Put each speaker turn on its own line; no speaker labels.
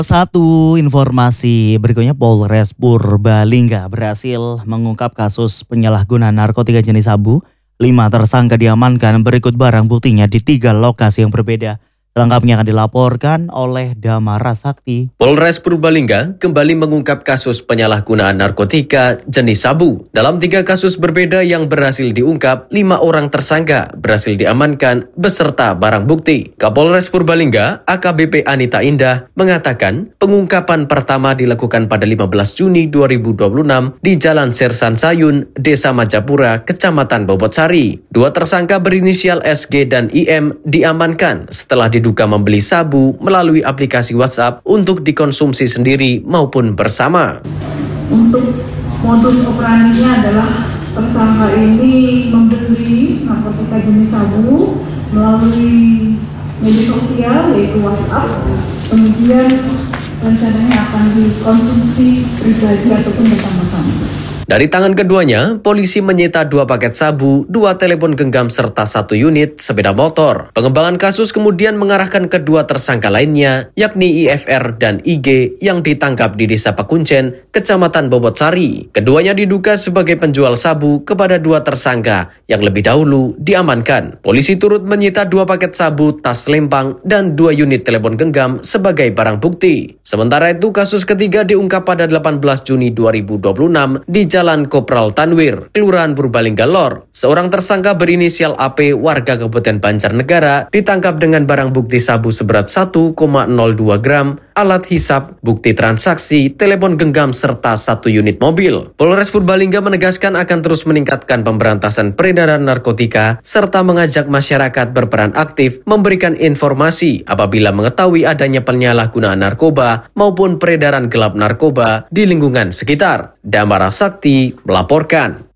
Satu informasi berikutnya, Polres Purbalingga berhasil mengungkap kasus penyalahgunaan narkotika jenis sabu. 5 tersangka diamankan, berikut barang buktinya di 3 lokasi yang berbeda. Selengkapnya akan dilaporkan oleh Damara Sakti.
Polres Purbalingga kembali mengungkap kasus penyalahgunaan narkotika jenis sabu. Dalam 3 kasus berbeda yang berhasil diungkap, 5 orang tersangka berhasil diamankan beserta barang bukti. Kapolres Purbalingga, AKBP Anita Indah, mengatakan pengungkapan pertama dilakukan pada 15 Juni 2026 di Jalan Sersan Sayun, Desa Majapura, Kecamatan Bobotsari. 2 tersangka berinisial SG dan IM diamankan setelah diduga membeli sabu melalui aplikasi WhatsApp untuk dikonsumsi sendiri maupun bersama.
Untuk modus operandinya adalah tersangka ini membeli narkotika jenis sabu melalui media sosial yaitu WhatsApp, kemudian rencananya akan dikonsumsi pribadi ataupun bersama-sama.
Dari tangan keduanya, polisi menyita 2 paket sabu, 2 telepon genggam serta 1 unit sepeda motor. Pengembangan kasus kemudian mengarahkan kedua tersangka lainnya, yakni IFR dan IG yang ditangkap di Desa Pakuncen, Kecamatan Bobotsari. Keduanya diduga sebagai penjual sabu kepada 2 tersangka yang lebih dahulu diamankan. Polisi turut menyita 2 paket sabu, tas lempang, dan 2 unit telepon genggam sebagai barang bukti. Sementara itu, kasus ketiga diungkap pada 18 Juni 2026 di Jalan Kopral Tanwir, Kelurahan Purbalingga Lor. Seorang tersangka berinisial AP warga Kabupaten Banjarnegara ditangkap dengan barang bukti sabu seberat 1,02 gram, alat hisap, bukti transaksi, telepon genggam serta 1 unit mobil. Polres Purbalingga menegaskan akan terus meningkatkan pemberantasan peredaran narkotika serta mengajak masyarakat berperan aktif memberikan informasi apabila mengetahui adanya penyalahgunaan narkoba maupun peredaran gelap narkoba di lingkungan sekitar. Damara Sakti melaporkan.